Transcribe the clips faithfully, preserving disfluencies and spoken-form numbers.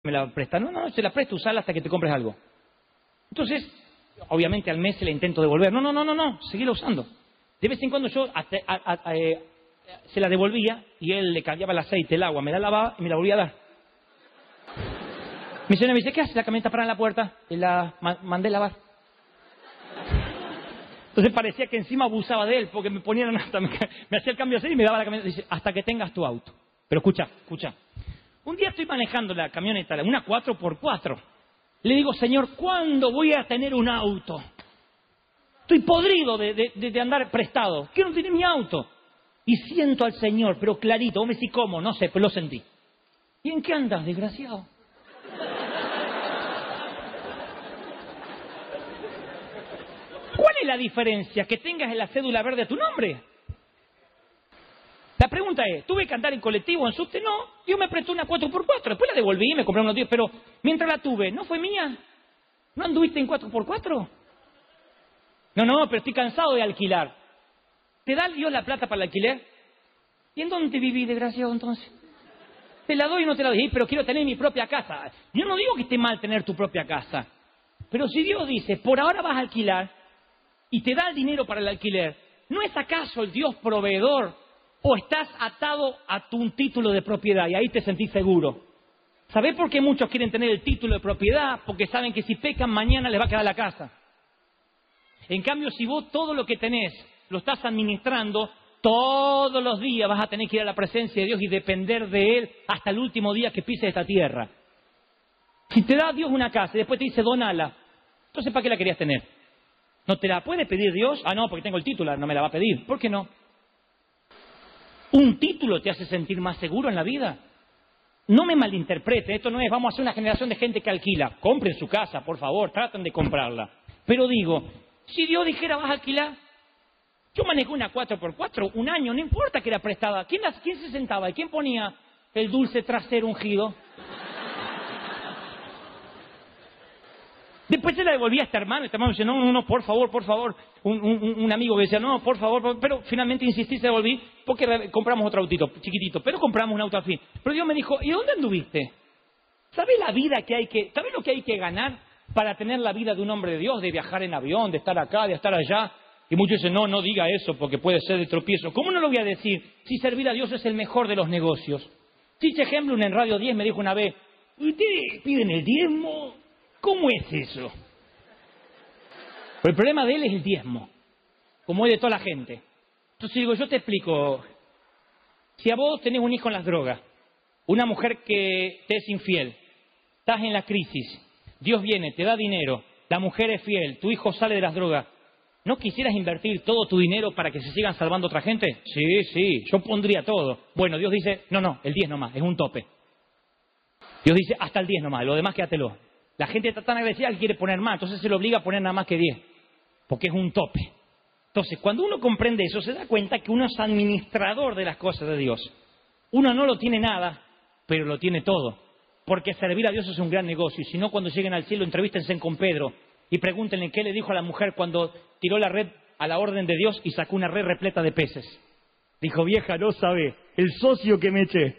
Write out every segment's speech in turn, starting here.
me la presta. No, no, se la presto, usarla hasta que te compres algo. Entonces, obviamente al mes se la intento devolver. No, no, no, no, no, seguirla usando. De vez en cuando yo hasta, a, a, a, eh, se la devolvía y él le cambiaba el aceite, el agua, me la lavaba y me la volvía a dar. Mi señora me dice, ¿qué hace la camioneta para en la puerta? Y la ma mandé a lavar. Entonces parecía que encima abusaba de él, porque me ponían hasta, me, me hacía el cambio así y me daba la camioneta. Dice, hasta que tengas tu auto. Pero escucha, escucha. Un día estoy manejando la camioneta, una cuatro por cuatro. Le digo, Señor, ¿cuándo voy a tener un auto? Estoy podrido de, de, de andar prestado. Quiero tener mi auto. Y siento al Señor, pero clarito. Vos me decís, ¿cómo? No sé, pero lo sentí. ¿Y en qué andas, desgraciado? ¿Cuál es la diferencia? Que tengas en la cédula verde a tu nombre. La pregunta es, ¿tuve que andar en colectivo o en subte? No, yo me presté una cuatro por cuatro, después la devolví y me compré unos diez, pero mientras la tuve, ¿no fue mía? ¿No anduviste en cuatro por cuatro? No, no, pero estoy cansado de alquilar. ¿Te da Dios la plata para el alquiler? ¿Y en dónde viví, desgraciado, entonces? Te la doy y no te la doy, pero quiero tener mi propia casa. Yo no digo que esté mal tener tu propia casa, pero si Dios dice, por ahora vas a alquilar y te da el dinero para el alquiler, ¿no es acaso el Dios proveedor? ¿O estás atado a tu un título de propiedad y ahí te sentís seguro? ¿Sabés por qué muchos quieren tener el título de propiedad? Porque saben que si pecan mañana les va a quedar la casa. En cambio, si vos todo lo que tenés lo estás administrando, todos los días vas a tener que ir a la presencia de Dios y depender de Él hasta el último día que pises esta tierra. Si te da Dios una casa y después te dice donala, entonces ¿para qué la querías tener? ¿No te la puede pedir Dios? Ah, no, porque tengo el título, no me la va a pedir. ¿Por qué no? ¿Un título te hace sentir más seguro en la vida? No me malinterprete, esto no es, vamos a hacer una generación de gente que alquila. Compren su casa, por favor, traten de comprarla. Pero digo, si Dios dijera vas a alquilar, yo manejé una cuatro por cuatro, un año, no importa que era prestada. ¿Quién, las, quién se sentaba y quién ponía el dulce trasero ungido? Después se la devolvía a este hermano, este hermano dice, no, no, no, por favor, por favor. Un, un, un amigo que decía, no, por favor, por... pero finalmente insistí, se devolví, porque compramos otro autito, chiquitito, pero compramos un auto al fin. Pero Dios me dijo, ¿y dónde anduviste? ¿Sabes la vida que hay que, sabes lo que hay que ganar para tener la vida de un hombre de Dios, de viajar en avión, de estar acá, de estar allá? Y muchos dicen, no, no diga eso, porque puede ser de tropiezo. ¿Cómo no lo voy a decir si servir a Dios es el mejor de los negocios? Chiche Hemblum en Radio diez me dijo una vez, ¿ustedes piden el diezmo? ¿Cómo es eso? Pero el problema de él es el diezmo, como es de toda la gente. Entonces digo, yo te explico. Si a vos tenés un hijo en las drogas, una mujer que te es infiel, estás en la crisis, Dios viene, te da dinero, la mujer es fiel, tu hijo sale de las drogas, ¿no quisieras invertir todo tu dinero para que se sigan salvando otra gente? Sí, sí, yo pondría todo. Bueno, Dios dice, no, no, el diez nomás, es un tope. Dios dice, hasta el diez nomás, lo demás quédatelo. La gente está tan agresiva que quiere poner más, entonces se le obliga a poner nada más que diez, porque es un tope. Entonces, cuando uno comprende eso, se da cuenta que uno es administrador de las cosas de Dios. Uno no lo tiene nada, pero lo tiene todo, porque servir a Dios es un gran negocio. Y si no, cuando lleguen al cielo, entrevístense con Pedro y pregúntenle qué le dijo a la mujer cuando tiró la red a la orden de Dios y sacó una red repleta de peces. Dijo, vieja, no sabe, el socio que me eché.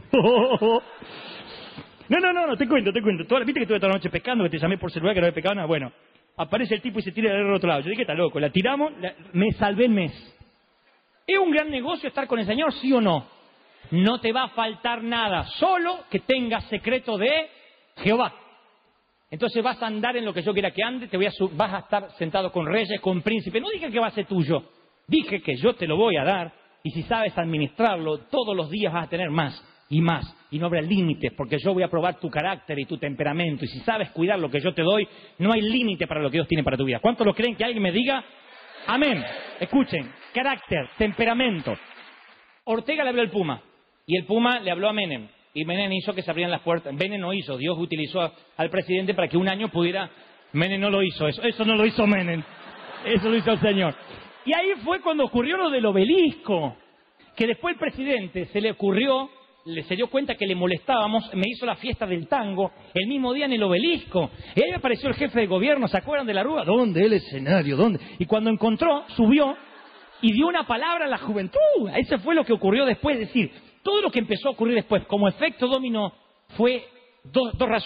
No, no, no, no, te cuento, te cuento. Toda, ¿viste que estuve toda la noche pescando, que te llamé por celular, que no había pescado nada? Bueno, aparece el tipo y se tira del otro lado. Yo dije, está loco, la tiramos, la, me salvé el mes. ¿Es un gran negocio estar con el Señor, sí o no? No te va a faltar nada, solo que tengas secreto de Jehová. Entonces vas a andar en lo que yo quiera que ande, te voy a vas a estar sentado con reyes, con príncipes. No dije que va a ser tuyo, dije que yo te lo voy a dar, y si sabes administrarlo, todos los días vas a tener más. Y más, y no habrá límites, porque yo voy a probar tu carácter y tu temperamento, y si sabes cuidar lo que yo te doy, no hay límite para lo que Dios tiene para tu vida. ¿Cuántos lo creen? Que alguien me diga amén. Escuchen, carácter, temperamento. Ortega le habló al Puma, y el Puma le habló a Menem, y Menem hizo que se abrieran las puertas. Menem no hizo, Dios utilizó a, al presidente para que un año pudiera... Menem no lo hizo, eso, eso no lo hizo Menem, eso lo hizo el Señor. Y ahí fue cuando ocurrió lo del obelisco, que después el presidente se le ocurrió... se dio cuenta que le molestábamos, me hizo la fiesta del tango el mismo día en el obelisco. Y ahí apareció el jefe de gobierno, ¿se acuerdan de la Rúa? ¿Dónde? El escenario, ¿dónde? Y cuando encontró, subió y dio una palabra a la juventud. Eso fue lo que ocurrió después. Es decir, todo lo que empezó a ocurrir después, como efecto dominó, fue dos, dos razones.